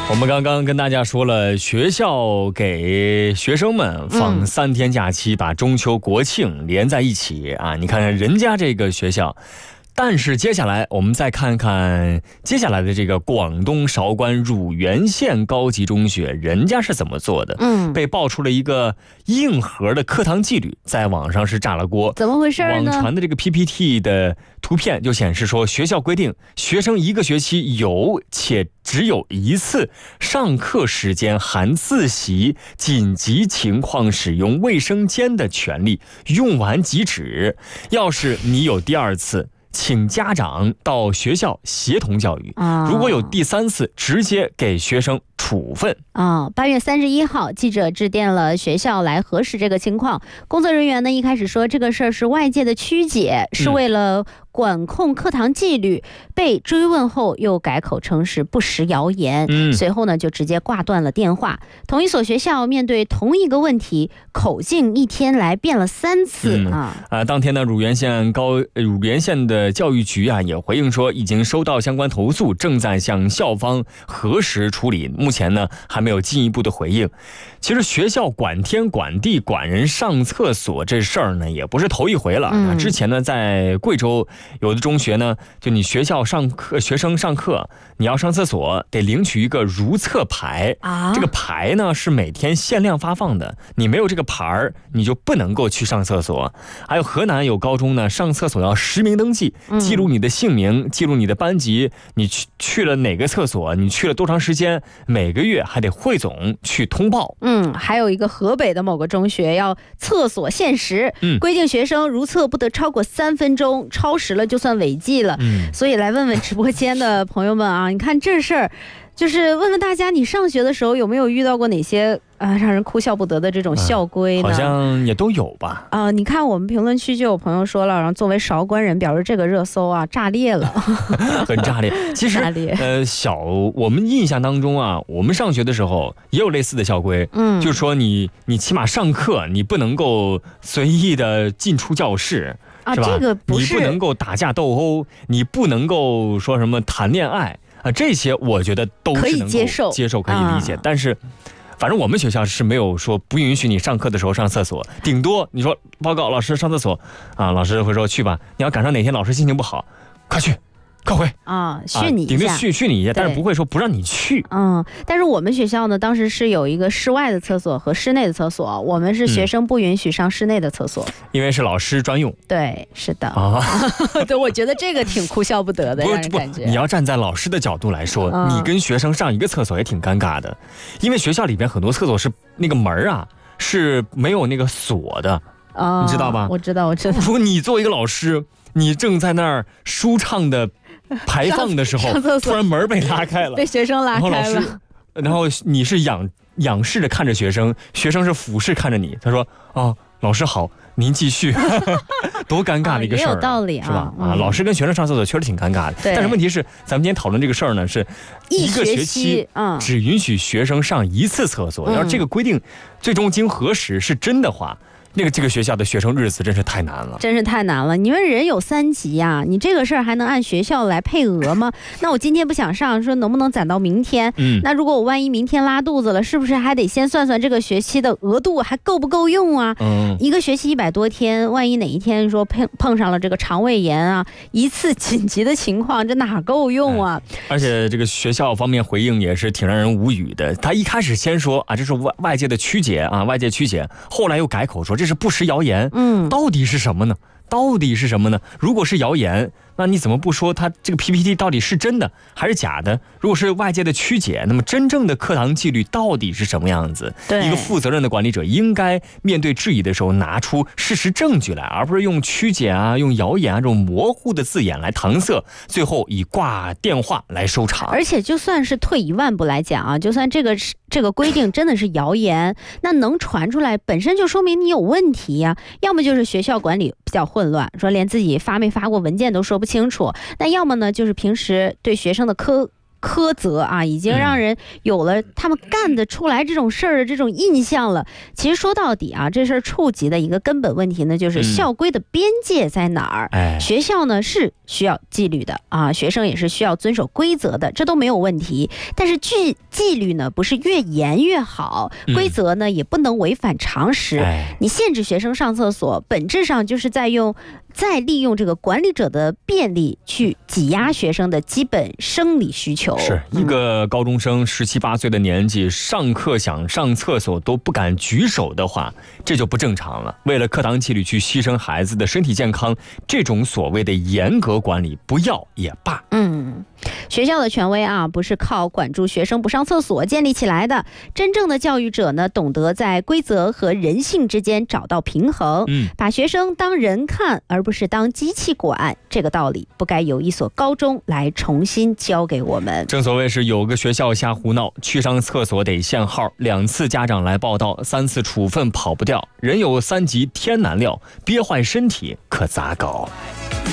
我们刚刚跟大家说了，学校给学生们放3天假期，把中秋国庆连在一起啊！你看看人家这个学校。但是接下来我们再看看接下来的这个广东韶关乳源县高级中学，人家是怎么做的？被爆出了一个硬核的课堂纪律，在网上是炸了锅。 怎么回事呢？ 网传的这个 PPT 的图片就显示说，学校规定学生1个学期有且只有1次上课时间含自习紧急情况使用卫生间的权利，用完即止。要是你有第2次，请家长到学校协同教育，如果有第3次，直接给学生处分。 8月31号，记者致电了学校来核实这个情况。工作人员呢一开始说这个事儿是外界的曲解，是为了管控课堂纪律。被追问后又改口称是不实谣言。随后呢就直接挂断了电话。同一所学校面对同一个问题，口径1天来变了3次当天呢，乳源县的教育局也回应说，已经收到相关投诉，正在向校方核实处理。目前呢还没有进一步的回应。其实学校管天管地管人上厕所这事儿呢也不是头一回了。之前呢在贵州有的中学呢，就你学校上课，学生上课你要上厕所得领取一个如厕牌这个牌呢是每天限量发放的，你没有这个牌你就不能够去上厕所。还有河南有高中呢，上厕所要实名登记，记录你的姓名，记录你的班级，你去了哪个厕所，你去了多长时间，每个月还得汇总去通报。 还有一个河北的某个中学要厕所限时，规定学生如厕不得超过3分钟，超时了就算违纪了。所以来问问直播间的朋友们啊，你看这事儿，就是问问大家，你上学的时候有没有遇到过哪些让人哭笑不得的这种校规呢？ 好像也都有吧。 你看我们评论区就有朋友说了，然后作为韶关人表示这个热搜炸裂了。 很炸裂。其实我们印象当中我们上学的时候也有类似的校规，就是说你起码上课你不能够随意的进出教室，是吧？ 这个不是， 你不能够打架斗殴，你不能够说什么谈恋爱这些我觉得都是能够接受可以理解。但是反正我们学校是没有说不允许你上课的时候上厕所，顶多你说报告老师上厕所老师会说去吧，你要赶上哪天老师心情不好，快去快回训你一下， 顶多训你一下，但是不会说不让你去。 但是我们学校呢，当时是有一个室外的厕所和室内的厕所，我们是学生不允许上室内的厕所， 因为是老师专用。 对，是的对，我觉得这个挺哭笑不得的，让人感觉。 你要站在老师的角度来说，你跟学生上一个厕所也挺尴尬的，因为学校里边很多厕所是那个门是没有那个锁的，你知道吧？ 我知道。 如果你作为一个老师，你正在那儿舒畅的排放的时候，突然门被拉开了， 被学生拉开了， 然后你是仰视着看着学生，学生是俯视看着你，他说老师好，您继续。多尴尬的一个事儿， 也有道理是吧？老师跟学生上厕所确实挺尴尬的。但是问题是，咱们今天讨论这个事儿呢，是1个学期只允许学生上1次厕所。要是这个规定最终经核实是真的话，这个学校的学生日子真是太难了， 你们人有3级你这个事儿还能按学校来配额吗？那我今天不想上，说能不能攒到明天？那如果我万一明天拉肚子了，是不是还得先算算这个学期的额度还够不够用1个学期100多天，万一哪一天说碰上了这个肠胃炎1次紧急的情况，这哪够用而且这个学校方面回应也是挺让人无语的。他一开始先说这是外界的曲解后来又改口说这是不实谣言。到底是什么呢？如果是谣言，那你怎么不说它这个 PPT 到底是真的还是假的？如果是外界的曲解，那么真正的课堂纪律到底是什么样子？一个负责任的管理者应该面对质疑的时候拿出事实证据来，而不是用曲解用谣言这种模糊的字眼来搪塞，最后以挂电话来收场。 而且就算是退1万步来讲就算这个规定真的是谣言，那能传出来本身就说明你有问题要么就是学校管理比较混乱，说连自己发没发过文件都说不清楚，那要么呢就是平时对学生的苛责已经让人有了他们干得出来这种事儿的这种印象了。其实说到底这事儿触及的一个根本问题呢，就是校规的边界在哪儿？学校呢是需要纪律的啊，学生也是需要遵守规则的，这都没有问题。但是纪律呢，不是越严越好，规则呢也不能违反常识。你限制学生上厕所，本质上就是在利用这个管理者的便利去挤压学生的基本生理需求。 是一个高中生17、18岁的年纪，上课想上厕所都不敢举手的话，这就不正常了。为了课堂纪律去牺牲孩子的身体健康，这种所谓的严格管理不要也罢。 学校的权威啊，不是靠管住学生不上厕所建立起来的。真正的教育者呢，懂得在规则和人性之间找到平衡，把学生当人看，而不是当机器管。这个道理不该由一所高中来重新教给我们。 正所谓是有个学校瞎胡闹，去上厕所得限号，2次家长来报道，3次处分跑不掉。人有3急天难料，憋坏身体可咋搞？